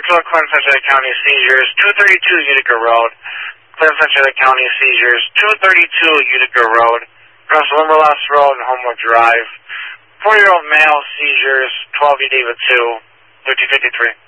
Clinton, Central County seizures, 232 Utica Road. Clinton, Central County seizures, 232 Utica Road. Across Limberlost Road and Homewood Drive. 4-year-old male seizures, 12 David 2, 1353.